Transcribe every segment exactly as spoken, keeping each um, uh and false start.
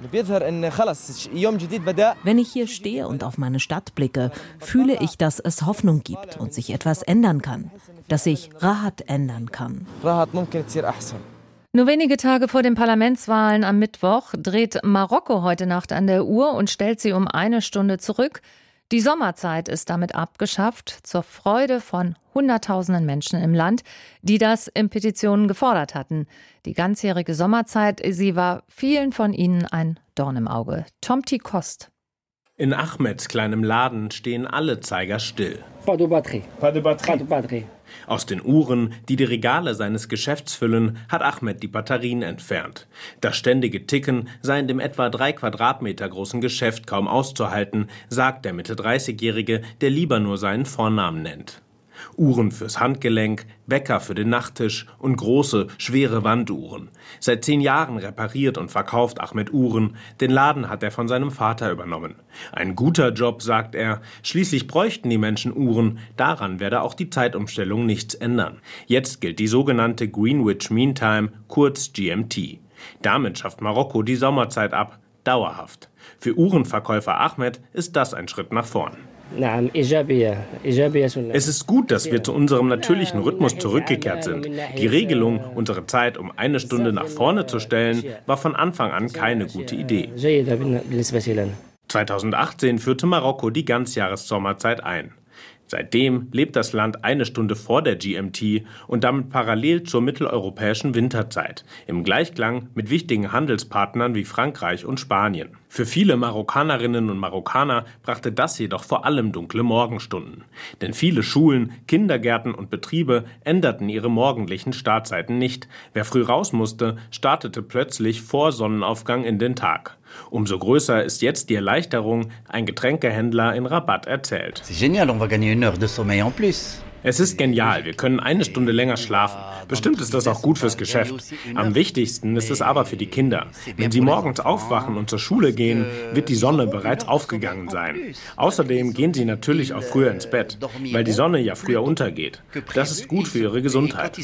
Wenn ich hier stehe und auf meine Stadt blicke, fühle ich, dass es Hoffnung gibt und sich etwas ändern kann, dass sich Rahat ändern kann. Nur wenige Tage vor den Parlamentswahlen am Mittwoch dreht Marokko heute Nacht an der Uhr und stellt sie um eine Stunde zurück. Die Sommerzeit ist damit abgeschafft, zur Freude von Hunderttausenden Menschen im Land, die das in Petitionen gefordert hatten. Die ganzjährige Sommerzeit, sie war vielen von ihnen ein Dorn im Auge. Tomti Kost. In Ahmeds kleinem Laden stehen alle Zeiger still. Pas de batterie. Pas de batterie. Pas de batterie. Aus den Uhren, die die Regale seines Geschäfts füllen, hat Ahmed die Batterien entfernt. Das ständige Ticken sei in dem etwa drei Quadratmeter großen Geschäft kaum auszuhalten, sagt der Mitte-dreißigjährige, der lieber nur seinen Vornamen nennt. Uhren fürs Handgelenk, Wecker für den Nachttisch und große, schwere Wanduhren. Seit zehn Jahren repariert und verkauft Ahmed Uhren. Den Laden hat er von seinem Vater übernommen. Ein guter Job, sagt er. Schließlich bräuchten die Menschen Uhren. Daran werde auch die Zeitumstellung nichts ändern. Jetzt gilt die sogenannte Greenwich Mean Time, kurz G M T. Damit schafft Marokko die Sommerzeit ab. Dauerhaft. Für Uhrenverkäufer Ahmed ist das ein Schritt nach vorn. Es ist gut, dass wir zu unserem natürlichen Rhythmus zurückgekehrt sind. Die Regelung, unsere Zeit um eine Stunde nach vorne zu stellen, war von Anfang an keine gute Idee. zweitausendachtzehn führte Marokko die Ganzjahressommerzeit ein. Seitdem lebt das Land eine Stunde vor der G M T und damit parallel zur mitteleuropäischen Winterzeit, im Gleichklang mit wichtigen Handelspartnern wie Frankreich und Spanien. Für viele Marokkanerinnen und Marokkaner brachte das jedoch vor allem dunkle Morgenstunden. Denn viele Schulen, Kindergärten und Betriebe änderten ihre morgendlichen Startzeiten nicht. Wer früh raus musste, startete plötzlich vor Sonnenaufgang in den Tag. Umso größer ist jetzt die Erleichterung, ein Getränkehändler in Rabat erzählt. Es ist genial, wir können eine Stunde länger schlafen. Bestimmt ist das auch gut fürs Geschäft. Am wichtigsten ist es aber für die Kinder. Wenn sie morgens aufwachen und zur Schule gehen, wird die Sonne bereits aufgegangen sein. Außerdem gehen sie natürlich auch früher ins Bett, weil die Sonne ja früher untergeht. Das ist gut für ihre Gesundheit.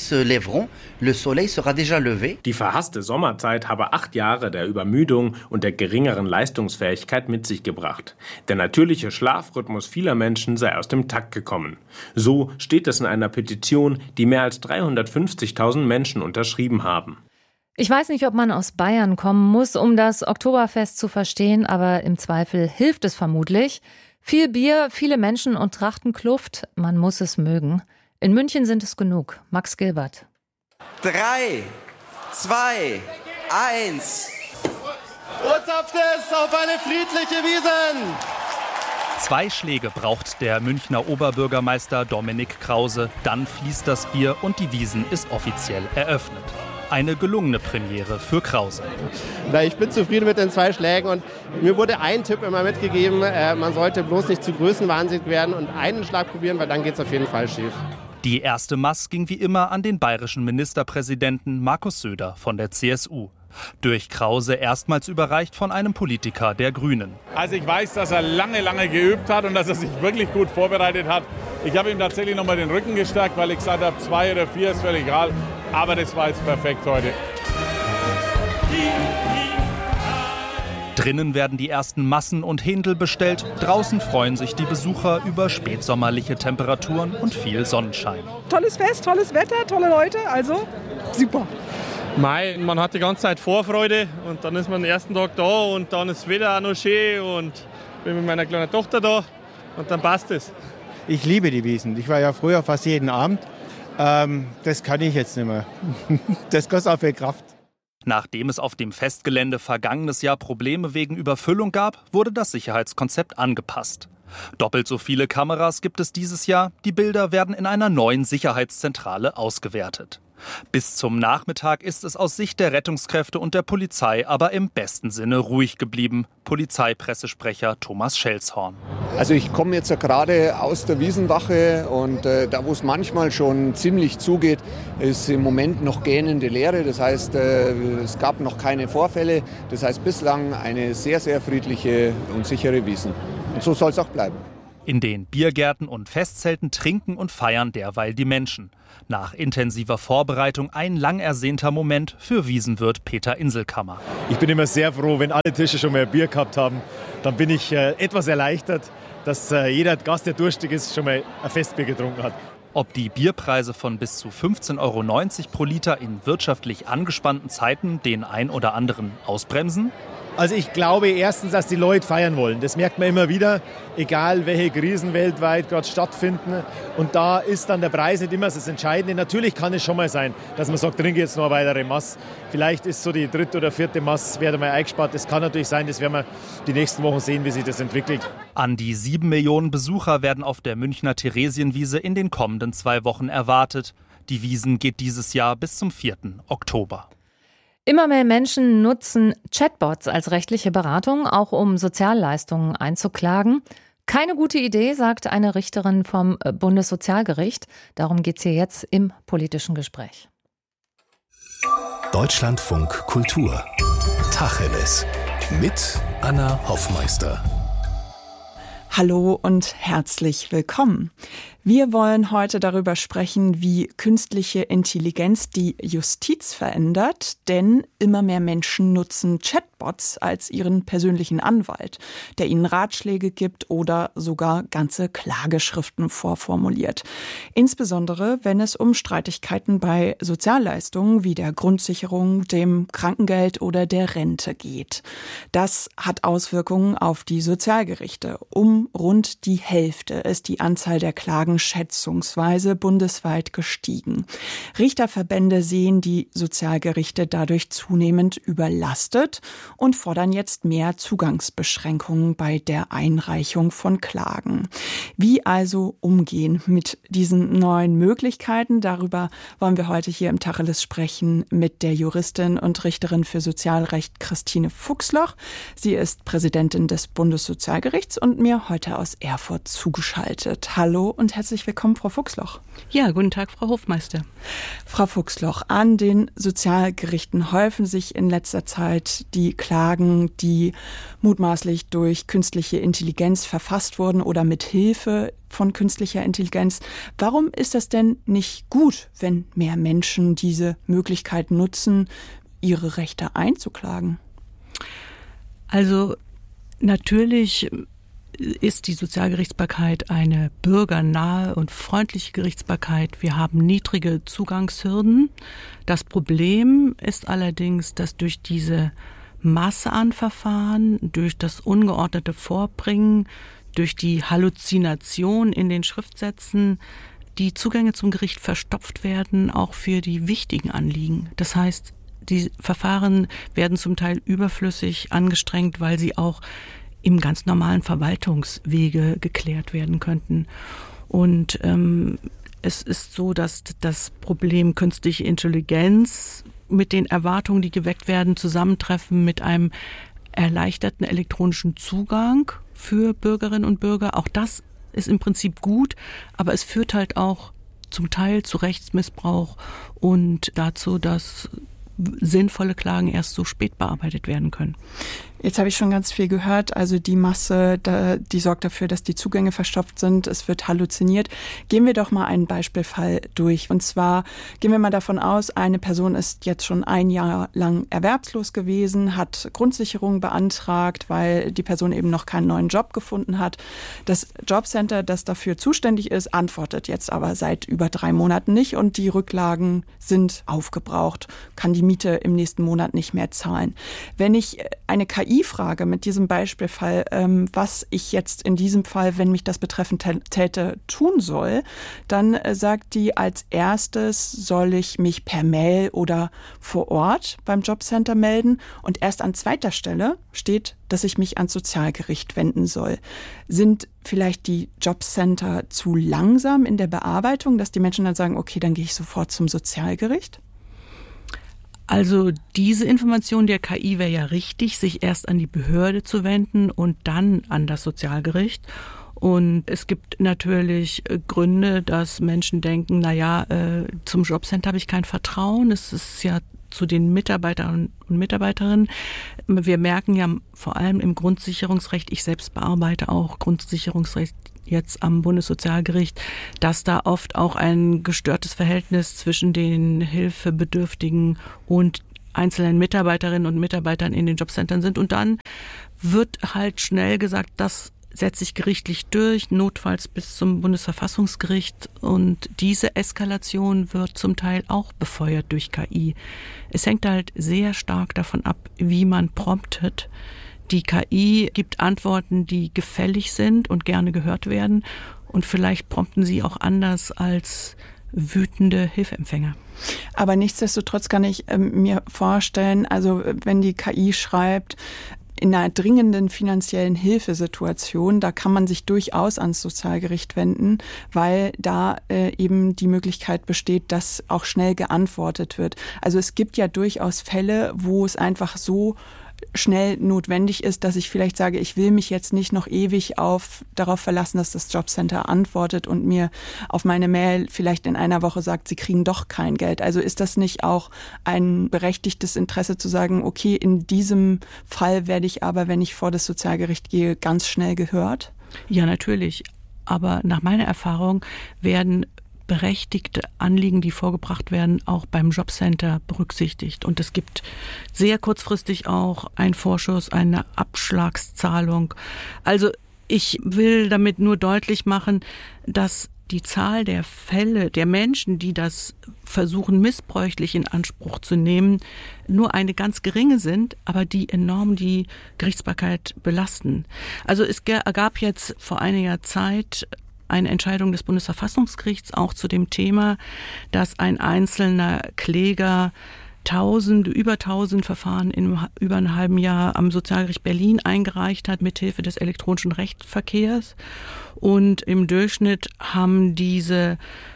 Die verhasste Sommerzeit habe acht Jahre der Übermüdung und der geringeren Leistungsfähigkeit mit sich gebracht. Der natürliche Schlafrhythmus vieler Menschen sei aus dem Takt gekommen. So steht es in einer Petition, die mehr als dreihundertfünfzigtausend Menschen unterschrieben haben. Ich weiß nicht, ob man aus Bayern kommen muss, um das Oktoberfest zu verstehen, aber im Zweifel hilft es vermutlich. Viel Bier, viele Menschen und Trachtenkluft, man muss es mögen. In München sind es genug. Max Gilbert. Drei, zwei, eins. Urzapft es auf eine friedliche Wiesn! Zwei Schläge braucht der Münchner Oberbürgermeister Dominik Krause. Dann fließt das Bier und die Wiesn ist offiziell eröffnet. Eine gelungene Premiere für Krause. Ich bin zufrieden mit den zwei Schlägen und mir wurde ein Tipp immer mitgegeben, man sollte bloß nicht zu größenwahnsinnig werden und einen Schlag probieren, weil dann geht es auf jeden Fall schief. Die erste Maß ging wie immer an den bayerischen Ministerpräsidenten Markus Söder von der C S U. Durch Krause erstmals überreicht von einem Politiker der Grünen. Also ich weiß, dass er lange, lange geübt hat und dass er sich wirklich gut vorbereitet hat. Ich habe ihm tatsächlich nochmal den Rücken gestärkt, weil ich gesagt habe, zwei oder vier ist völlig egal. Aber das war jetzt perfekt heute. Drinnen werden die ersten Massen und Händel bestellt. Draußen freuen sich die Besucher über spätsommerliche Temperaturen und viel Sonnenschein. Tolles Fest, tolles Wetter, tolle Leute, also super. Mei, man hat die ganze Zeit Vorfreude und dann ist man den ersten Tag da und dann ist das Wetter auch noch schön und bin mit meiner kleinen Tochter da und dann passt es. Ich liebe die Wiesn. Ich war ja früher fast jeden Abend. Ähm, das kann ich jetzt nicht mehr. Das kostet auch viel Kraft. Nachdem es auf dem Festgelände vergangenes Jahr Probleme wegen Überfüllung gab, wurde das Sicherheitskonzept angepasst. Doppelt so viele Kameras gibt es dieses Jahr. Die Bilder werden in einer neuen Sicherheitszentrale ausgewertet. Bis zum Nachmittag ist es aus Sicht der Rettungskräfte und der Polizei aber im besten Sinne ruhig geblieben. Polizeipressesprecher Thomas Schelzhorn. Also ich komme jetzt ja gerade aus der Wiesenwache und äh, da, wo es manchmal schon ziemlich zugeht, ist im Moment noch gähnende Leere. Das heißt, äh, es gab noch keine Vorfälle. Das heißt, bislang eine sehr, sehr friedliche und sichere Wiesn. Und so soll es auch bleiben. In den Biergärten und Festzelten trinken und feiern derweil die Menschen. Nach intensiver Vorbereitung ein lang ersehnter Moment für Wiesenwirt Peter Inselkammer. Ich bin immer sehr froh, wenn alle Tische schon mal ein Bier gehabt haben. Dann bin ich äh, etwas erleichtert, dass äh, jeder Gast, der durstig ist, schon mal ein Festbier getrunken hat. Ob die Bierpreise von bis zu fünfzehn Euro neunzig pro Liter in wirtschaftlich angespannten Zeiten den ein oder anderen ausbremsen? Also ich glaube erstens, dass die Leute feiern wollen. Das merkt man immer wieder, egal welche Krisen weltweit gerade stattfinden. Und da ist dann der Preis nicht immer das Entscheidende. Natürlich kann es schon mal sein, dass man sagt, trinke jetzt noch eine weitere Maß. Vielleicht ist so die dritte oder vierte Maß, werde mal eingespart. Das kann natürlich sein, das werden wir die nächsten Wochen sehen, wie sich das entwickelt. An die sieben Millionen Besucher werden auf der Münchner Theresienwiese in den kommenden zwei Wochen erwartet. Die Wiesn geht dieses Jahr bis zum vierten Oktober. Immer mehr Menschen nutzen Chatbots als rechtliche Beratung, auch um Sozialleistungen einzuklagen. Keine gute Idee, sagt eine Richterin vom Bundessozialgericht. Darum geht es hier jetzt im politischen Gespräch. Deutschlandfunk Kultur. Tacheles. Mit Anna Hoffmeister. Hallo und herzlich willkommen. Wir wollen heute darüber sprechen, wie künstliche Intelligenz die Justiz verändert, denn immer mehr Menschen nutzen Chatbots als ihren persönlichen Anwalt, der ihnen Ratschläge gibt oder sogar ganze Klageschriften vorformuliert. Insbesondere, wenn es um Streitigkeiten bei Sozialleistungen wie der Grundsicherung, dem Krankengeld oder der Rente geht. Das hat Auswirkungen auf die Sozialgerichte. Um rund die Hälfte ist die Anzahl der Klagen schätzungsweise bundesweit gestiegen. Richterverbände sehen die Sozialgerichte dadurch zunehmend überlastet und fordern jetzt mehr Zugangsbeschränkungen bei der Einreichung von Klagen. Wie also umgehen mit diesen neuen Möglichkeiten? Darüber wollen wir heute hier im Tacheles sprechen mit der Juristin und Richterin für Sozialrecht Christine Fuchsloch. Sie ist Präsidentin des Bundessozialgerichts und mir heute aus Erfurt zugeschaltet. Hallo und herzlich willkommen, Frau Fuchsloch. Ja, guten Tag, Frau Hofmeister. Frau Fuchsloch, an den Sozialgerichten häufen sich in letzter Zeit die Klagen, die mutmaßlich durch künstliche Intelligenz verfasst wurden oder mit Hilfe von künstlicher Intelligenz. Warum ist das denn nicht gut, wenn mehr Menschen diese Möglichkeit nutzen, ihre Rechte einzuklagen? Also natürlich ist die Sozialgerichtsbarkeit eine bürgernahe und freundliche Gerichtsbarkeit. Wir haben niedrige Zugangshürden. Das Problem ist allerdings, dass durch diese Masse an Verfahren, durch das ungeordnete Vorbringen, durch die Halluzination in den Schriftsätzen die Zugänge zum Gericht verstopft werden, auch für die wichtigen Anliegen. Das heißt, die Verfahren werden zum Teil überflüssig angestrengt, weil sie auch im ganz normalen Verwaltungswege geklärt werden könnten. Und ähm, es ist so, dass das Problem künstliche Intelligenz mit den Erwartungen, die geweckt werden, zusammentreffen mit einem erleichterten elektronischen Zugang für Bürgerinnen und Bürger. Auch das ist im Prinzip gut, aber es führt halt auch zum Teil zu Rechtsmissbrauch und dazu, dass sinnvolle Klagen erst so spät bearbeitet werden können. Jetzt habe ich schon ganz viel gehört, also die Masse, die sorgt dafür, dass die Zugänge verstopft sind, es wird halluziniert. Gehen wir doch mal einen Beispielfall durch. Und zwar gehen wir mal davon aus, eine Person ist jetzt schon ein Jahr lang erwerbslos gewesen, hat Grundsicherung beantragt, weil die Person eben noch keinen neuen Job gefunden hat. Das Jobcenter, das dafür zuständig ist, antwortet jetzt aber seit über drei Monaten nicht und die Rücklagen sind aufgebraucht, kann die Miete im nächsten Monat nicht mehr zahlen. Wenn ich eine K I frage mit diesem Beispielfall, ähm, was ich jetzt in diesem Fall, wenn mich das betreffen täte, tun soll, dann äh, sagt die, als erstes soll ich mich per Mail oder vor Ort beim Jobcenter melden und erst an zweiter Stelle steht, dass ich mich ans Sozialgericht wenden soll. Sind vielleicht die Jobcenter zu langsam in der Bearbeitung, dass die Menschen dann sagen, okay, dann gehe ich sofort zum Sozialgericht? Also diese Information der K I wäre ja richtig, sich erst an die Behörde zu wenden und dann an das Sozialgericht. Und es gibt natürlich Gründe, dass Menschen denken, na ja, äh, zum Jobcenter habe ich kein Vertrauen. Es ist ja zu den Mitarbeitern und Mitarbeiterinnen. Wir merken ja vor allem im Grundsicherungsrecht, ich selbst bearbeite auch Grundsicherungsrecht jetzt am Bundessozialgericht, dass da oft auch ein gestörtes Verhältnis zwischen den Hilfebedürftigen und einzelnen Mitarbeiterinnen und Mitarbeitern in den Jobcentern sind. Und dann wird halt schnell gesagt, das setzt sich gerichtlich durch, notfalls bis zum Bundesverfassungsgericht. Und diese Eskalation wird zum Teil auch befeuert durch K I. Es hängt halt sehr stark davon ab, wie man promptet. Die K I gibt Antworten, die gefällig sind und gerne gehört werden. Und vielleicht prompten sie auch anders als wütende Hilfeempfänger. Aber nichtsdestotrotz kann ich äh, mir vorstellen, also wenn die K I schreibt, in einer dringenden finanziellen Hilfesituation, da kann man sich durchaus ans Sozialgericht wenden, weil da äh, eben die Möglichkeit besteht, dass auch schnell geantwortet wird. Also es gibt ja durchaus Fälle, wo es einfach so schnell notwendig ist, dass ich vielleicht sage, ich will mich jetzt nicht noch ewig auf darauf verlassen, dass das Jobcenter antwortet und mir auf meine Mail vielleicht in einer Woche sagt, sie kriegen doch kein Geld. Also ist das nicht auch ein berechtigtes Interesse zu sagen, okay, in diesem Fall werde ich aber, wenn ich vor das Sozialgericht gehe, ganz schnell gehört? Ja, natürlich. Aber nach meiner Erfahrung werden berechtigte Anliegen, die vorgebracht werden, auch beim Jobcenter berücksichtigt. Und es gibt sehr kurzfristig auch einen Vorschuss, eine Abschlagszahlung. Also ich will damit nur deutlich machen, dass die Zahl der Fälle, der Menschen, die das versuchen, missbräuchlich in Anspruch zu nehmen, nur eine ganz geringe sind, aber die enorm die Gerichtsbarkeit belasten. Also es gab jetzt vor einiger Zeit eine Entscheidung des Bundesverfassungsgerichts auch zu dem Thema, dass ein einzelner Kläger tausend, über tausend Verfahren in über einem halben Jahr am Sozialgericht Berlin eingereicht hat, mithilfe des elektronischen Rechtsverkehrs. Und im Durchschnitt haben diese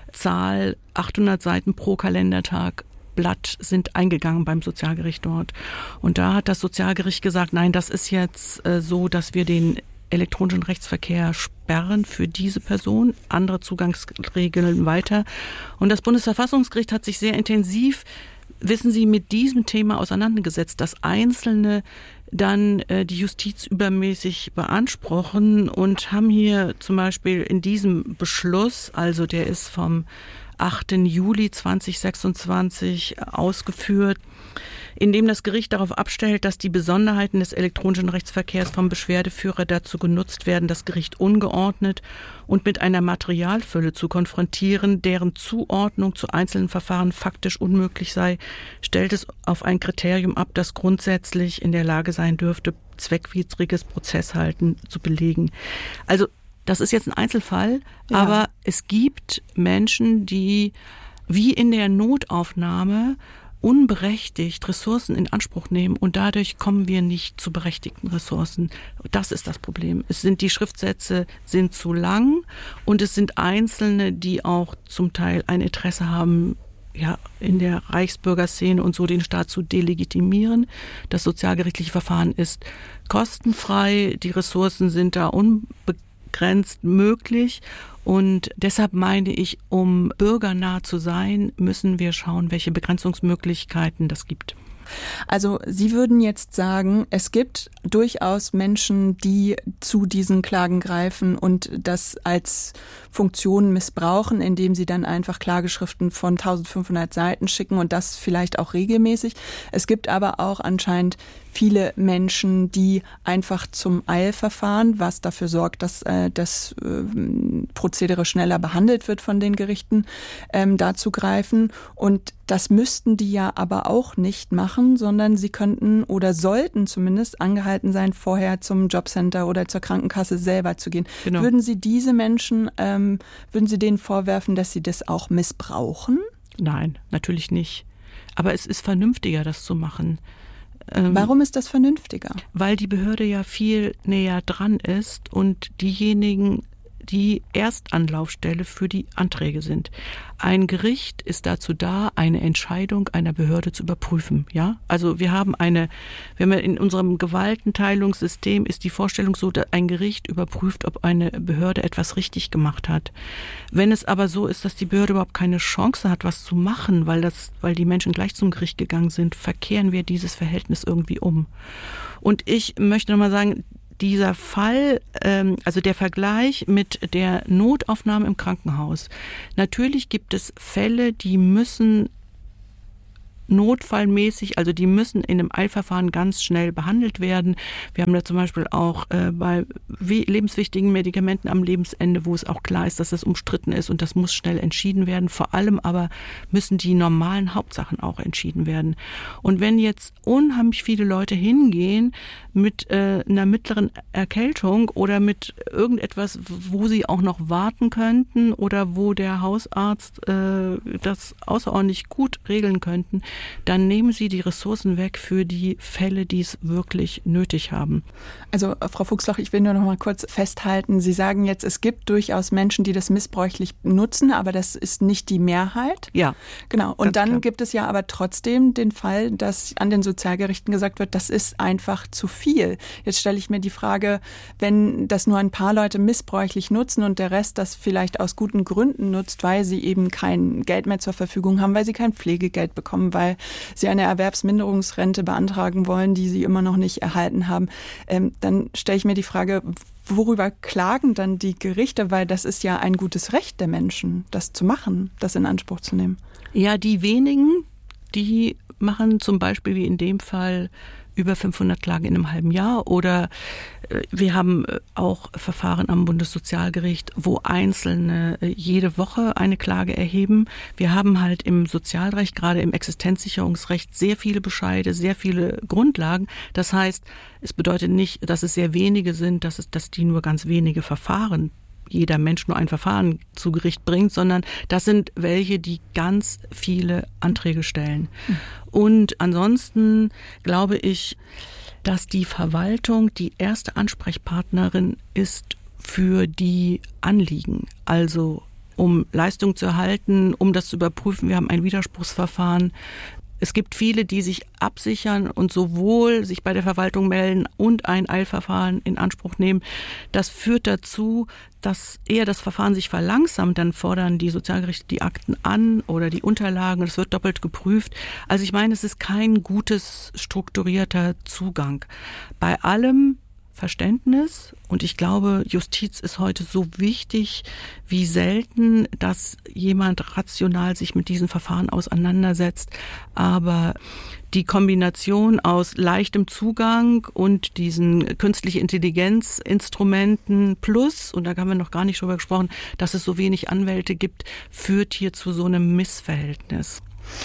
Zahl achthundert Seiten pro Kalendertag Blatt sind eingegangen beim Sozialgericht dort. Und da hat das Sozialgericht gesagt, nein, das ist jetzt äh, so, dass wir den elektronischen Rechtsverkehr sperren für diese Person, andere Zugangsregeln weiter. Und das Bundesverfassungsgericht hat sich sehr intensiv, wissen Sie, mit diesem Thema auseinandergesetzt, dass Einzelne dann äh, die Justiz übermäßig beanspruchen und haben hier zum Beispiel in diesem Beschluss, also der ist vom achten Juli zweitausendsechsundzwanzig ausgeführt, in dem das Gericht darauf abstellt, dass die Besonderheiten des elektronischen Rechtsverkehrs vom Beschwerdeführer dazu genutzt werden, das Gericht ungeordnet und mit einer Materialfülle zu konfrontieren, deren Zuordnung zu einzelnen Verfahren faktisch unmöglich sei, stellt es auf ein Kriterium ab, das grundsätzlich in der Lage sein dürfte, zweckwidriges Prozesshalten zu belegen. Also das ist jetzt ein Einzelfall, ja. Aber es gibt Menschen, die wie in der Notaufnahme unberechtigt Ressourcen in Anspruch nehmen und dadurch kommen wir nicht zu berechtigten Ressourcen. Das ist das Problem. Es sind die Schriftsätze sind zu lang und es sind Einzelne, die auch zum Teil ein Interesse haben, ja, in der Reichsbürgerszene und so den Staat zu delegitimieren. Das sozialgerichtliche Verfahren ist kostenfrei, die Ressourcen sind da unbegrenzt möglich. Und deshalb meine ich, um bürgernah zu sein, müssen wir schauen, welche Begrenzungsmöglichkeiten das gibt. Also Sie würden jetzt sagen, es gibt durchaus Menschen, die zu diesen Klagen greifen und das als Funktion missbrauchen, indem sie dann einfach Klageschriften von eintausendfünfhundert Seiten schicken und das vielleicht auch regelmäßig. Es gibt aber auch anscheinend viele Menschen, die einfach zum Eilverfahren, was dafür sorgt, dass äh, das äh, Prozedere schneller behandelt wird von den Gerichten, ähm, dazu greifen. Und das müssten die ja aber auch nicht machen, sondern sie könnten oder sollten zumindest angehalten sein, vorher zum Jobcenter oder zur Krankenkasse selber zu gehen. Genau. Würden Sie diese Menschen, ähm, würden Sie denen vorwerfen, dass sie das auch missbrauchen? Nein, natürlich nicht. Aber es ist vernünftiger, das zu machen. Warum ist das vernünftiger? Weil die Behörde ja viel näher dran ist und diejenigen, die Erstanlaufstelle für die Anträge sind. Ein Gericht ist dazu da, eine Entscheidung einer Behörde zu überprüfen. Ja, also wir haben eine, wenn wir in unserem Gewaltenteilungssystem ist die Vorstellung so, dass ein Gericht überprüft, ob eine Behörde etwas richtig gemacht hat. Wenn es aber so ist, dass die Behörde überhaupt keine Chance hat, was zu machen, weil das, weil die Menschen gleich zum Gericht gegangen sind, verkehren wir dieses Verhältnis irgendwie um. Und ich möchte nochmal sagen, dieser Fall, also der Vergleich mit der Notaufnahme im Krankenhaus. Natürlich gibt es Fälle, die müssen notfallmäßig, also die müssen in einem Eilverfahren ganz schnell behandelt werden. Wir haben da zum Beispiel auch äh, bei lebenswichtigen Medikamenten am Lebensende, wo es auch klar ist, dass das umstritten ist und das muss schnell entschieden werden. Vor allem aber müssen die normalen Hauptsachen auch entschieden werden. Und wenn jetzt unheimlich viele Leute hingehen mit äh, einer mittleren Erkältung oder mit irgendetwas, wo sie auch noch warten könnten oder wo der Hausarzt äh, das außerordentlich gut regeln könnten, dann nehmen Sie die Ressourcen weg für die Fälle, die es wirklich nötig haben. Also Frau Fuchsloch, ich will nur noch mal kurz festhalten. Sie sagen jetzt, es gibt durchaus Menschen, die das missbräuchlich nutzen, aber das ist nicht die Mehrheit. Ja. Genau. Und dann klar. Gibt es ja aber trotzdem den Fall, dass an den Sozialgerichten gesagt wird, das ist einfach zu viel. Jetzt stelle ich mir die Frage, wenn das nur ein paar Leute missbräuchlich nutzen und der Rest das vielleicht aus guten Gründen nutzt, weil sie eben kein Geld mehr zur Verfügung haben, weil sie kein Pflegegeld bekommen, weil sie eine Erwerbsminderungsrente beantragen wollen, die sie immer noch nicht erhalten haben, ähm, dann stelle ich mir die Frage, worüber klagen dann die Gerichte? Weil das ist ja ein gutes Recht der Menschen, das zu machen, das in Anspruch zu nehmen. Ja, die wenigen, die machen zum Beispiel wie in dem Fall über fünfhundert Klagen in einem halben Jahr oder äh, wir haben auch Verfahren am Bundessozialgericht, wo Einzelne äh, jede Woche eine Klage erheben. Wir haben halt im Sozialrecht, gerade im Existenzsicherungsrecht, sehr viele Bescheide, sehr viele Grundlagen. Das heißt, es bedeutet nicht, dass es sehr wenige sind, dass es, dass die nur ganz wenige Verfahren jeder Mensch nur ein Verfahren zu Gericht bringt, sondern das sind welche, die ganz viele Anträge stellen. Mhm. Und ansonsten glaube ich, dass die Verwaltung die erste Ansprechpartnerin ist für die Anliegen. Also um Leistung zu erhalten, um das zu überprüfen. Wir haben ein Widerspruchsverfahren. Es gibt viele, die sich absichern und sowohl sich bei der Verwaltung melden und ein Eilverfahren in Anspruch nehmen. Das führt dazu, dass eher das Verfahren sich verlangsamt. Dann fordern die Sozialgerichte die Akten an oder die Unterlagen. Das wird doppelt geprüft. Also ich meine, es ist kein gutes, strukturierter Zugang. Bei allem Verständnis. Und ich glaube, Justiz ist heute so wichtig wie selten, dass jemand rational sich mit diesen Verfahren auseinandersetzt. Aber die Kombination aus leichtem Zugang und diesen künstliche Intelligenzinstrumenten plus, und da haben wir noch gar nicht drüber gesprochen, dass es so wenig Anwälte gibt, führt hier zu so einem Missverhältnis.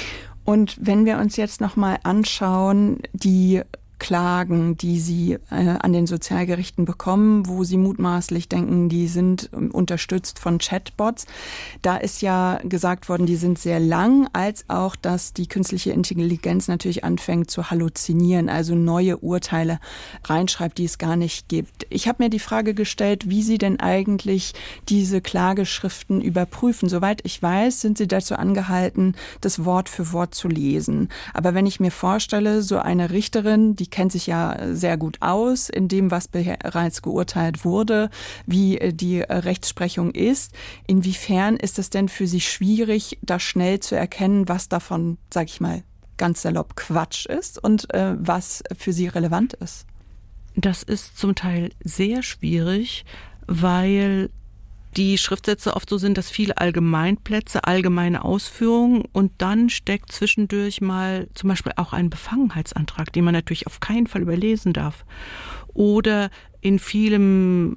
Und wenn wir uns jetzt noch mal anschauen, die Klagen, die Sie äh, an den Sozialgerichten bekommen, wo Sie mutmaßlich denken, die sind ähm, unterstützt von Chatbots. Da ist ja gesagt worden, die sind sehr lang, als auch, dass die künstliche Intelligenz natürlich anfängt zu halluzinieren, also neue Urteile reinschreibt, die es gar nicht gibt. Ich habe mir die Frage gestellt, wie Sie denn eigentlich diese Klageschriften überprüfen. Soweit ich weiß, sind Sie dazu angehalten, das Wort für Wort zu lesen. Aber wenn ich mir vorstelle, so eine Richterin, die kennt sich ja sehr gut aus in dem, was bereits geurteilt wurde, wie die Rechtsprechung ist. Inwiefern ist es denn für Sie schwierig, da schnell zu erkennen, was davon, sag ich mal, ganz salopp Quatsch ist und äh, was für Sie relevant ist? Das ist zum Teil sehr schwierig, weil die Schriftsätze oft so sind, dass viele Allgemeinplätze, allgemeine Ausführungen und dann steckt zwischendurch mal zum Beispiel auch ein Befangenheitsantrag, den man natürlich auf keinen Fall überlesen darf. Oder in vielem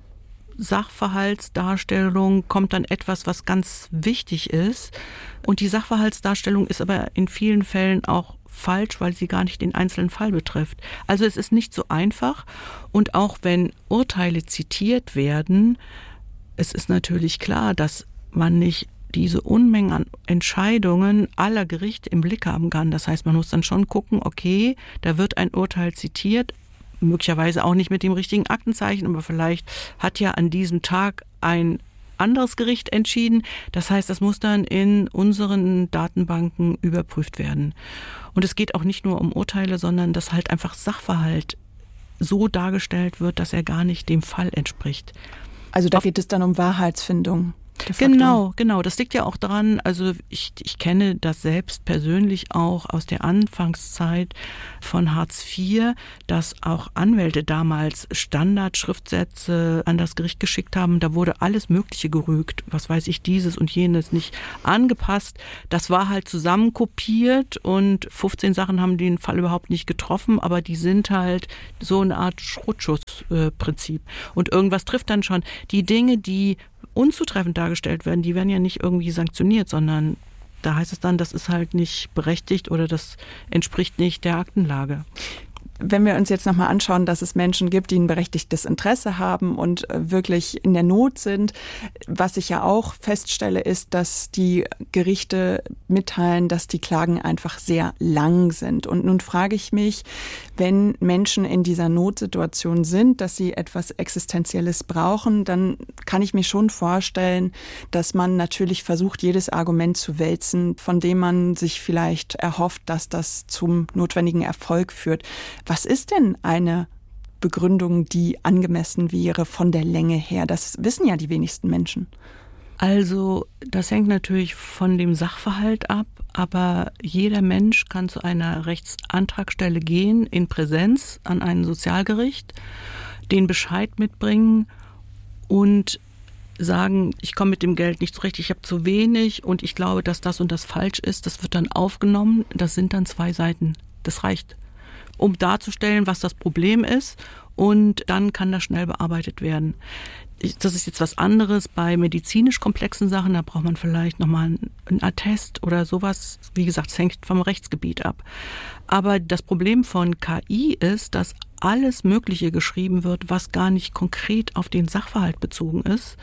Sachverhaltsdarstellung kommt dann etwas, was ganz wichtig ist. Und die Sachverhaltsdarstellung ist aber in vielen Fällen auch falsch, weil sie gar nicht den einzelnen Fall betrifft. Also es ist nicht so einfach. Und auch wenn Urteile zitiert werden, es ist natürlich klar, dass man nicht diese Unmengen an Entscheidungen aller Gerichte im Blick haben kann. Das heißt, man muss dann schon gucken, okay, da wird ein Urteil zitiert, möglicherweise auch nicht mit dem richtigen Aktenzeichen, aber vielleicht hat ja an diesem Tag ein anderes Gericht entschieden. Das heißt, das muss dann in unseren Datenbanken überprüft werden. Und es geht auch nicht nur um Urteile, sondern dass halt einfach Sachverhalt so dargestellt wird, dass er gar nicht dem Fall entspricht. Also da geht es dann um Wahrheitsfindung. Genau, genau. Das liegt ja auch daran, also ich, ich kenne das selbst persönlich auch aus der Anfangszeit von Hartz vier, dass auch Anwälte damals Standardschriftsätze an das Gericht geschickt haben. Da wurde alles Mögliche gerügt, was weiß ich, dieses und jenes nicht angepasst. Das war halt zusammenkopiert und fünfzehn Sachen haben den Fall überhaupt nicht getroffen, aber die sind halt so eine Art Schrottschussprinzip. Und irgendwas trifft dann schon. Die Dinge, die unzutreffend dargestellt werden, die werden ja nicht irgendwie sanktioniert, sondern da heißt es dann, das ist halt nicht berechtigt oder das entspricht nicht der Aktenlage. Wenn wir uns jetzt nochmal anschauen, dass es Menschen gibt, die ein berechtigtes Interesse haben und wirklich in der Not sind, was ich ja auch feststelle, ist, dass die Gerichte mitteilen, dass die Klagen einfach sehr lang sind. Und nun frage ich mich, wenn Menschen in dieser Notsituation sind, dass sie etwas Existenzielles brauchen, dann kann ich mir schon vorstellen, dass man natürlich versucht, jedes Argument zu wälzen, von dem man sich vielleicht erhofft, dass das zum notwendigen Erfolg führt. Was ist denn eine Begründung, die angemessen wäre von der Länge her? Das wissen ja die wenigsten Menschen. Also das hängt natürlich von dem Sachverhalt ab, aber jeder Mensch kann zu einer Rechtsantragstelle gehen, in Präsenz an ein Sozialgericht, den Bescheid mitbringen und sagen, ich komme mit dem Geld nicht zurecht, ich habe zu wenig und ich glaube, dass das und das falsch ist. Das wird dann aufgenommen, das sind dann zwei Seiten. Das reicht, um darzustellen, was das Problem ist, und dann kann das schnell bearbeitet werden. Das ist jetzt was anderes bei medizinisch komplexen Sachen, da braucht man vielleicht nochmal einen Attest oder sowas. Wie gesagt, es hängt vom Rechtsgebiet ab. Aber das Problem von K I ist, dass alles Mögliche geschrieben wird, was gar nicht konkret auf den Sachverhalt bezogen ist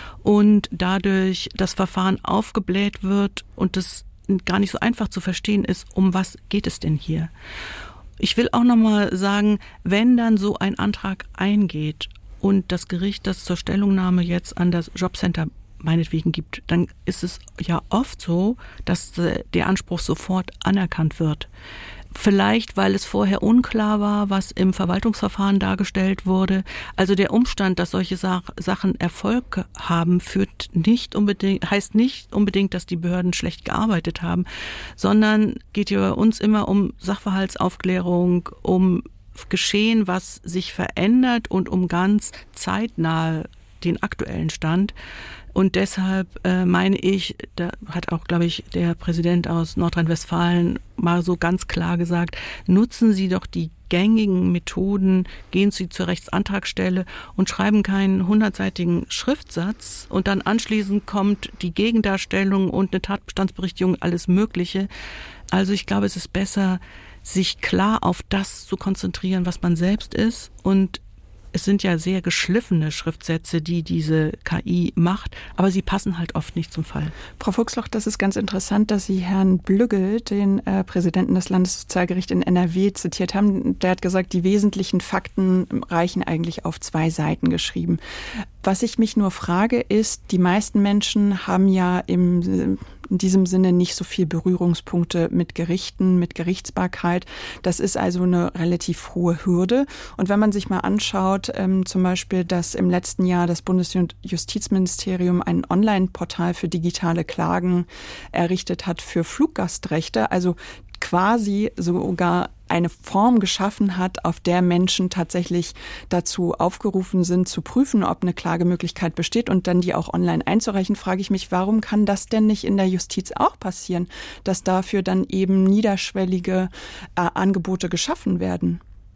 und dadurch das Verfahren aufgebläht wird und es gar nicht so einfach zu verstehen ist, um was geht es denn hier? Ich will auch nochmal sagen, wenn dann so ein Antrag eingeht und das Gericht das zur Stellungnahme jetzt an das Jobcenter meinetwegen gibt, dann ist es ja oft so, dass der Anspruch sofort anerkannt wird. Vielleicht, weil es vorher unklar war, was im Verwaltungsverfahren dargestellt wurde. Also der Umstand, dass solche Sachen Erfolg haben, führt nicht unbedingt, heißt nicht unbedingt, dass die Behörden schlecht gearbeitet haben, sondern geht hier bei uns immer um Sachverhaltsaufklärung, um Geschehen, was sich verändert und um ganz zeitnah den aktuellen Stand. Und deshalb äh, meine ich, da hat auch, glaube ich, der Präsident aus Nordrhein-Westfalen mal so ganz klar gesagt, nutzen Sie doch die gängigen Methoden, gehen Sie zur Rechtsantragstelle und schreiben keinen hundertseitigen Schriftsatz und dann anschließend kommt die Gegendarstellung und eine Tatbestandsberichtigung, alles Mögliche. Also ich glaube, es ist besser, sich klar auf das zu konzentrieren, was man selbst ist, und es sind ja sehr geschliffene Schriftsätze, die diese K I macht, aber sie passen halt oft nicht zum Fall. Frau Fuchsloch, das ist ganz interessant, dass Sie Herrn Blüggel, den äh, Präsidenten des Landessozialgerichts in N R W, zitiert haben. Der hat gesagt, die wesentlichen Fakten reichen eigentlich auf zwei Seiten geschrieben. Was ich mich nur frage, ist, die meisten Menschen haben ja im, in diesem Sinne nicht so viel Berührungspunkte mit Gerichten, mit Gerichtsbarkeit. Das ist also eine relativ hohe Hürde. Und wenn man sich mal anschaut, ähm, zum Beispiel, dass im letzten Jahr das Bundesjustizministerium ein Online-Portal für digitale Klagen errichtet hat für Fluggastrechte, also quasi sogar eine Form geschaffen hat, auf der Menschen tatsächlich dazu aufgerufen sind, zu prüfen, ob eine Klagemöglichkeit besteht und dann die auch online einzureichen, frage ich mich, warum kann das denn nicht in der Justiz auch passieren, dass dafür dann eben niederschwellige äh, Angebote geschaffen werden?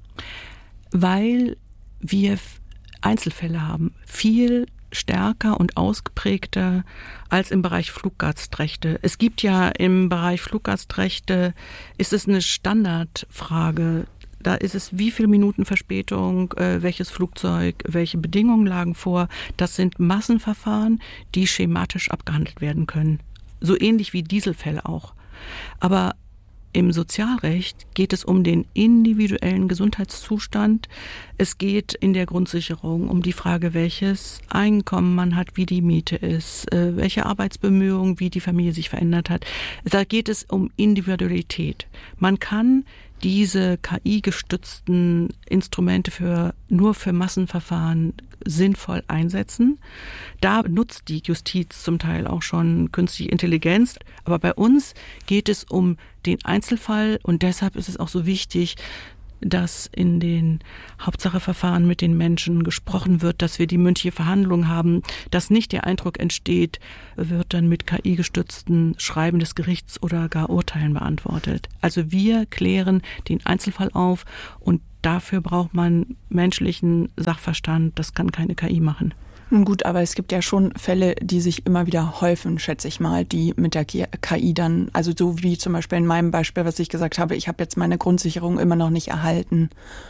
Weil wir Einzelfälle haben, viel stärker und ausgeprägter als im Bereich Fluggastrechte. Es gibt ja im Bereich Fluggastrechte, ist es eine Standardfrage. Da ist es, wie viele Minuten Verspätung, äh, welches Flugzeug, welche Bedingungen lagen vor. Das sind Massenverfahren, die schematisch abgehandelt werden können. So ähnlich wie Dieselfälle auch. Aber im Sozialrecht geht es um den individuellen Gesundheitszustand. Es geht in der Grundsicherung um die Frage, welches Einkommen man hat, wie die Miete ist, welche Arbeitsbemühungen, wie die Familie sich verändert hat. Da geht es um Individualität. Man kann diese K I-gestützten Instrumente für, nur für Massenverfahren sinnvoll einsetzen. Da nutzt die Justiz zum Teil auch schon künstliche Intelligenz. Aber bei uns geht es um den Einzelfall und deshalb ist es auch so wichtig, dass in den Hauptsacheverfahren mit den Menschen gesprochen wird, dass wir die mündliche Verhandlung haben, dass nicht der Eindruck entsteht, wird dann mit K I-gestützten Schreiben des Gerichts oder gar Urteilen beantwortet. Also wir klären den Einzelfall auf und dafür braucht man menschlichen Sachverstand. Das kann keine K I machen. Gut, aber es gibt ja schon Fälle, die sich immer wieder häufen, schätze ich mal, die mit der K I dann, also so wie zum Beispiel in meinem Beispiel, was ich gesagt habe, ich habe jetzt meine Grundsicherung immer noch nicht erhalten.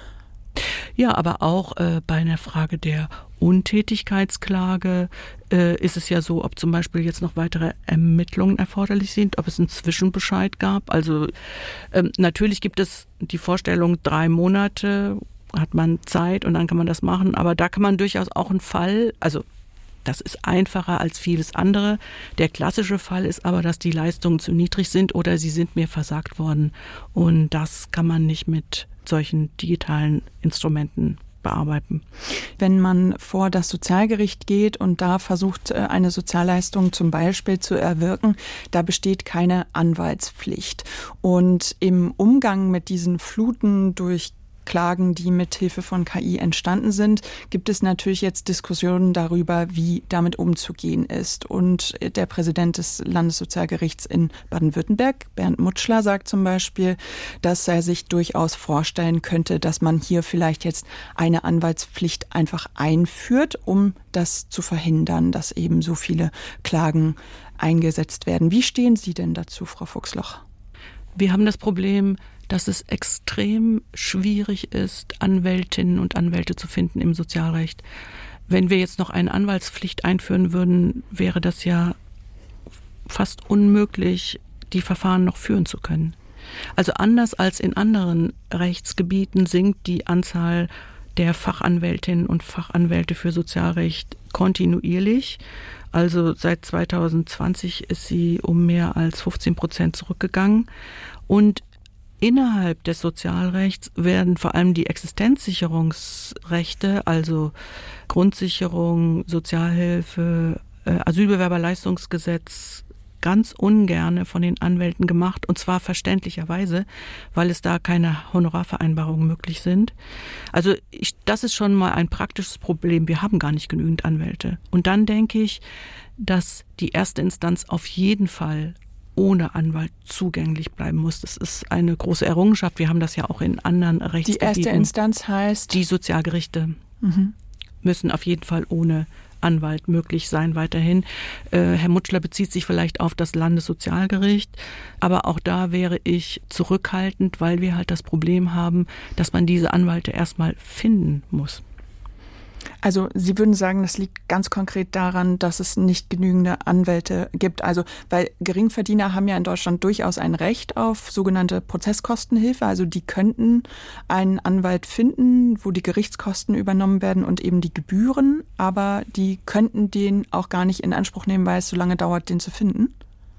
Ja, aber auch äh, bei einer Frage der Untätigkeitsklage äh, ist es ja so, ob zum Beispiel jetzt noch weitere Ermittlungen erforderlich sind, ob es einen Zwischenbescheid gab. Also ähm, natürlich gibt es die Vorstellung, drei Monate hat man Zeit und dann kann man das machen. Aber da kann man durchaus auch einen Fall, also das ist einfacher als vieles andere. Der klassische Fall ist aber, dass die Leistungen zu niedrig sind oder sie sind mir versagt worden. Und das kann man nicht mit solchen digitalen Instrumenten bearbeiten. Wenn man vor das Sozialgericht geht und da versucht, eine Sozialleistung zum Beispiel zu erwirken, da besteht keine Anwaltspflicht. Und im Umgang mit diesen Fluten durch Klagen, die mit Hilfe von K I entstanden sind, gibt es natürlich jetzt Diskussionen darüber, wie damit umzugehen ist. Und der Präsident des Landessozialgerichts in Baden-Württemberg, Bernd Mutschler, sagt zum Beispiel, dass er sich durchaus vorstellen könnte, dass man hier vielleicht jetzt eine Anwaltspflicht einfach einführt, um das zu verhindern, dass eben so viele Klagen eingesetzt werden. Wie stehen Sie denn dazu, Frau Fuchsloch? Wir haben das Problem, dass es extrem schwierig ist, Anwältinnen und Anwälte zu finden im Sozialrecht. Wenn wir jetzt noch eine Anwaltspflicht einführen würden, wäre das ja fast unmöglich, die Verfahren noch führen zu können. Also anders als in anderen Rechtsgebieten sinkt die Anzahl der Fachanwältinnen und Fachanwälte für Sozialrecht kontinuierlich. Also seit zweitausendzwanzig ist sie um mehr als fünfzehn Prozent zurückgegangen. Und innerhalb des Sozialrechts werden vor allem die Existenzsicherungsrechte, also Grundsicherung, Sozialhilfe, Asylbewerberleistungsgesetz, ganz ungerne von den Anwälten gemacht, und zwar verständlicherweise, weil es da keine Honorarvereinbarungen möglich sind. Also ich, das ist schon mal ein praktisches Problem. Wir haben gar nicht genügend Anwälte. Und dann denke ich, dass die erste Instanz auf jeden Fall ohne Anwalt zugänglich bleiben muss. Das ist eine große Errungenschaft. Wir haben das ja auch in anderen Rechtsgebieten. Die erste Instanz heißt? Die Sozialgerichte mhm. müssen auf jeden Fall ohne Anwalt möglich sein weiterhin. Äh, Herr Mutschler bezieht sich vielleicht auf das Landessozialgericht, aber auch da wäre ich zurückhaltend, weil wir halt das Problem haben, dass man diese Anwälte erstmal finden muss. Also Sie würden sagen, das liegt ganz konkret daran, dass es nicht genügende Anwälte gibt. Also weil Geringverdiener haben ja in Deutschland durchaus ein Recht auf sogenannte Prozesskostenhilfe. Also die könnten einen Anwalt finden, wo die Gerichtskosten übernommen werden und eben die Gebühren. Aber die könnten den auch gar nicht in Anspruch nehmen, weil es so lange dauert, den zu finden.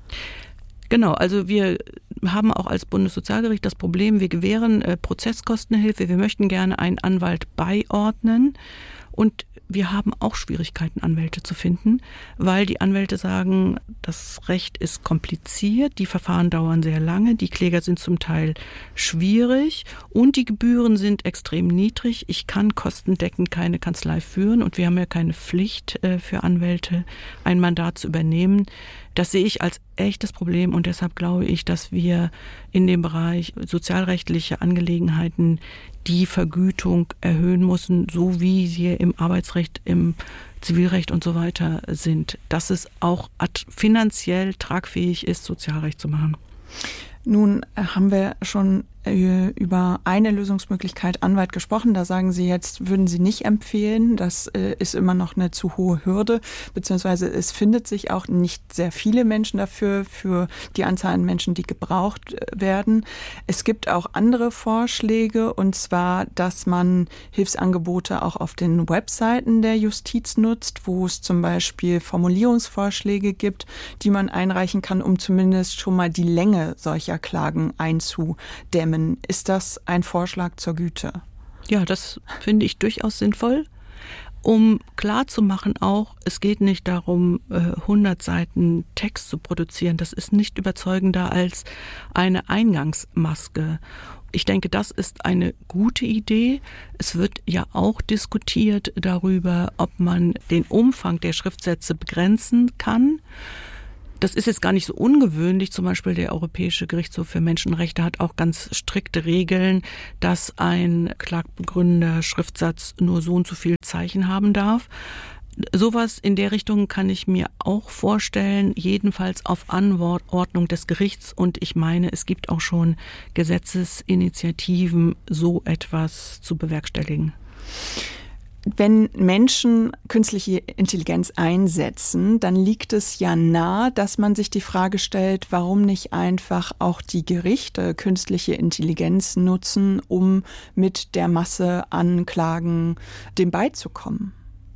Genau, also wir haben auch als Bundessozialgericht das Problem, wir gewähren äh, Prozesskostenhilfe. Wir möchten gerne einen Anwalt beiordnen. Und wir haben auch Schwierigkeiten, Anwälte zu finden, weil die Anwälte sagen, das Recht ist kompliziert, die Verfahren dauern sehr lange, die Kläger sind zum Teil schwierig und die Gebühren sind extrem niedrig. Ich kann kostendeckend keine Kanzlei führen und wir haben ja keine Pflicht für Anwälte, ein Mandat zu übernehmen. Das sehe ich als echtes Problem und deshalb glaube ich, dass wir in dem Bereich sozialrechtliche Angelegenheiten die Vergütung erhöhen müssen, so wie sie im Arbeitsrecht, im Zivilrecht und so weiter sind, dass es auch finanziell tragfähig ist, Sozialrecht zu machen. Nun haben wir schon äh, über eine Lösungsmöglichkeit Anwalt gesprochen. Da sagen Sie jetzt, würden Sie nicht empfehlen. Das äh, ist immer noch eine zu hohe Hürde, beziehungsweise es findet sich auch nicht sehr viele Menschen dafür, für die Anzahl an Menschen, die gebraucht werden. Es gibt auch andere Vorschläge, und zwar, dass man Hilfsangebote auch auf den Webseiten der Justiz nutzt, wo es zum Beispiel Formulierungsvorschläge gibt, die man einreichen kann, um zumindest schon mal die Länge solcher Klagen einzudämmen. Ist das ein Vorschlag zur Güte? Ja, das finde ich durchaus sinnvoll, um klarzumachen auch, es geht nicht darum, hundert Seiten Text zu produzieren. Das ist nicht überzeugender als eine Eingangsmaske. Ich denke, das ist eine gute Idee. Es wird ja auch diskutiert darüber, ob man den Umfang der Schriftsätze begrenzen kann. Das ist jetzt gar nicht so ungewöhnlich. Zum Beispiel der Europäische Gerichtshof für Menschenrechte hat auch ganz strikte Regeln, dass ein klagbegründender Schriftsatz nur so und so viel Zeichen haben darf. Sowas in der Richtung kann ich mir auch vorstellen, jedenfalls auf Anordnung des Gerichts. Und ich meine, es gibt auch schon Gesetzesinitiativen, so etwas zu bewerkstelligen. Wenn Menschen künstliche Intelligenz einsetzen, dann liegt es ja nahe, dass man sich die Frage stellt, warum nicht einfach auch die Gerichte künstliche Intelligenz nutzen, um mit der Masse an Klagen dem beizukommen?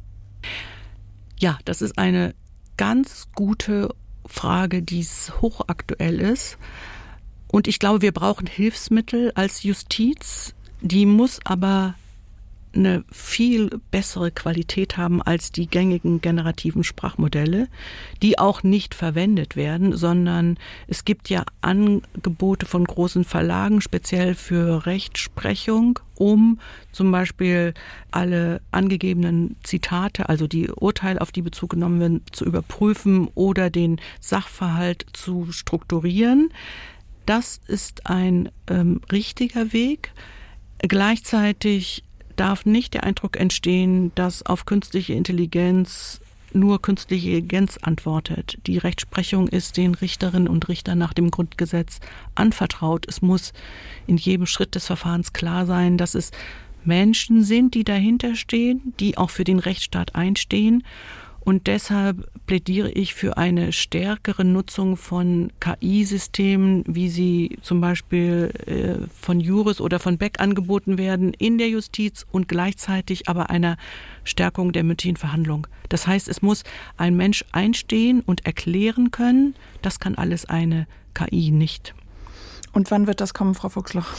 Ja, das ist eine ganz gute Frage, die hochaktuell ist. Und ich glaube, wir brauchen Hilfsmittel als Justiz. Die muss aber eine viel bessere Qualität haben als die gängigen generativen Sprachmodelle, die auch nicht verwendet werden, sondern es gibt ja Angebote von großen Verlagen, speziell für Rechtsprechung, um zum Beispiel alle angegebenen Zitate, also die Urteile, auf die Bezug genommen werden, zu überprüfen oder den Sachverhalt zu strukturieren. Das ist ein ähm, richtiger Weg. Gleichzeitig darf nicht der Eindruck entstehen, dass auf künstliche Intelligenz nur künstliche Intelligenz antwortet. Die Rechtsprechung ist den Richterinnen und Richtern nach dem Grundgesetz anvertraut. Es muss in jedem Schritt des Verfahrens klar sein, dass es Menschen sind, die dahinter stehen, die auch für den Rechtsstaat einstehen. Und deshalb plädiere ich für eine stärkere Nutzung von K I-Systemen, wie sie zum Beispiel äh, von Juris oder von Beck angeboten werden in der Justiz und gleichzeitig aber einer Stärkung der mündlichen Verhandlung. Das heißt, es muss ein Mensch einstehen und erklären können. Das kann alles eine K I nicht. Und wann wird das kommen, Frau Fuchsloch?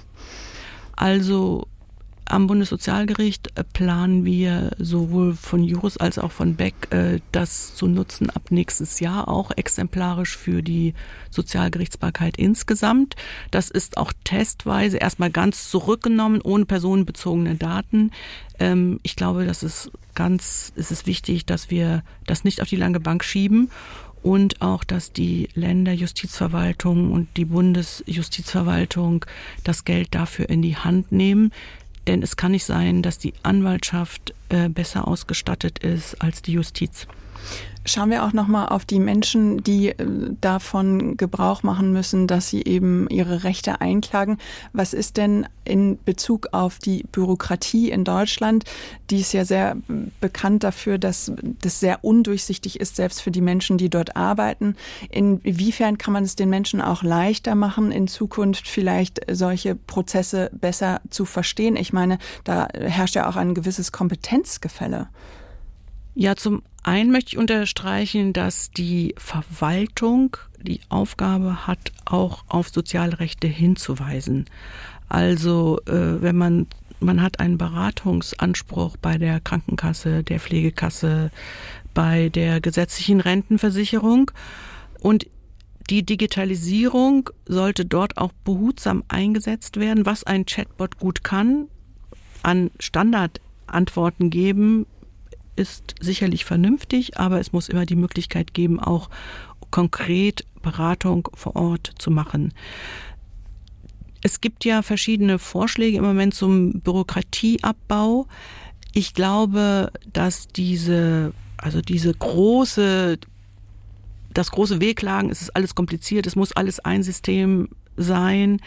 Also am Bundessozialgericht planen wir sowohl von Juris als auch von Beck das zu nutzen ab nächstes Jahr, auch exemplarisch für die Sozialgerichtsbarkeit insgesamt. Das ist auch testweise erstmal ganz zurückgenommen, ohne personenbezogene Daten. Ich glaube, das ist ganz, es ist wichtig, dass wir das nicht auf die lange Bank schieben. Und auch, dass die Länderjustizverwaltung und die Bundesjustizverwaltung das Geld dafür in die Hand nehmen. Denn es kann nicht sein, dass die Anwaltschaft äh, besser ausgestattet ist als die Justiz. Schauen wir auch noch mal auf die Menschen, die äh, davon Gebrauch machen müssen, dass sie eben ihre Rechte einklagen. Was ist denn in Bezug auf die Bürokratie in Deutschland? Die ist ja sehr bekannt dafür, dass das sehr undurchsichtig ist, selbst für die Menschen, die dort arbeiten. Inwiefern kann man es den Menschen auch leichter machen, in Zukunft vielleicht solche Prozesse besser zu verstehen? Ich meine, da herrscht ja auch ein gewisses Kompetenzgefälle. Ja, zum einen möchte ich unterstreichen, dass die Verwaltung die Aufgabe hat, auch auf Sozialrechte hinzuweisen. Also äh, wenn man man hat einen Beratungsanspruch bei der Krankenkasse, der Pflegekasse, bei der gesetzlichen Rentenversicherung, und die Digitalisierung sollte dort auch behutsam eingesetzt werden, was ein Chatbot gut kann, an Standardantworten geben, ist sicherlich vernünftig, aber es muss immer die Möglichkeit geben, auch konkret Beratung vor Ort zu machen. Es gibt ja verschiedene Vorschläge im Moment zum Bürokratieabbau. Ich glaube, dass diese, also diese große, das große Wehklagen, es ist alles kompliziert, es muss alles ein System sein.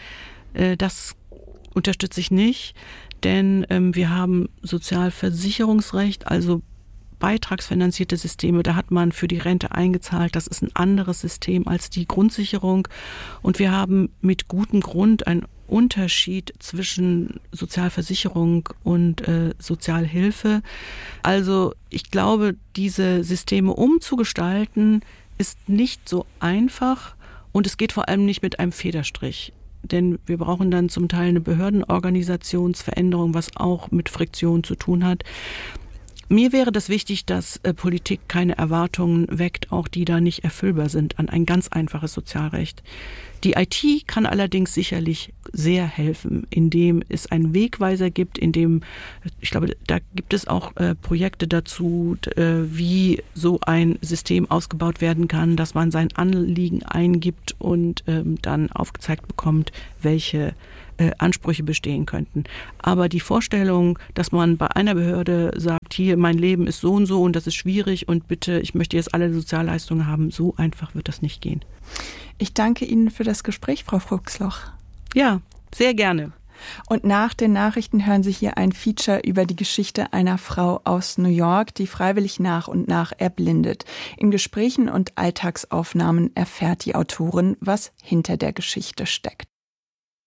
Das unterstütze ich nicht, denn wir haben Sozialversicherungsrecht, also beitragsfinanzierte Systeme, da hat man für die Rente eingezahlt. Das ist ein anderes System als die Grundsicherung. Und wir haben mit gutem Grund einen Unterschied zwischen Sozialversicherung und äh, Sozialhilfe. Also ich glaube, diese Systeme umzugestalten, ist nicht so einfach und es geht vor allem nicht mit einem Federstrich. Denn wir brauchen dann zum Teil eine Behördenorganisationsveränderung, was auch mit Friktion zu tun hat. Mir wäre das wichtig, dass äh, Politik keine Erwartungen weckt, auch die da nicht erfüllbar sind, an ein ganz einfaches Sozialrecht. Die I T kann allerdings sicherlich sehr helfen, indem es einen Wegweiser gibt, indem, ich glaube, da gibt es auch äh, Projekte dazu, äh, wie so ein System ausgebaut werden kann, dass man sein Anliegen eingibt und ähm, dann aufgezeigt bekommt, welche äh, Ansprüche bestehen könnten. Aber die Vorstellung, dass man bei einer Behörde sagt, hier, mein Leben ist so und so und das ist schwierig und bitte, ich möchte jetzt alle Sozialleistungen haben, so einfach wird das nicht gehen. Ich danke Ihnen für das Gespräch, Frau Fuchsloch. Ja, sehr gerne. Und nach den Nachrichten hören Sie hier ein Feature über die Geschichte einer Frau aus New York, die freiwillig nach und nach erblindet. In Gesprächen und Alltagsaufnahmen erfährt die Autorin, was hinter der Geschichte steckt.